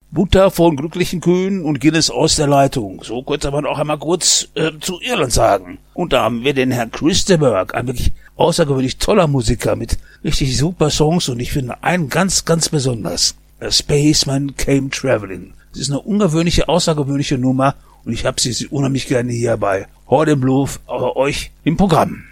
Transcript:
Butter von glücklichen Kühen und Guinness aus der Leitung. So könnte man auch einmal kurz zu Irland sagen. Und da haben wir den Herrn Chris de Burgh, ein wirklich außergewöhnlich toller Musiker mit richtig super Songs und ich finde einen ganz, ganz besonders. A Spaceman Came Traveling. Das ist eine ungewöhnliche, außergewöhnliche Nummer und ich habe sie unheimlich gerne hier bei Horde im Bluff, euch im Programm.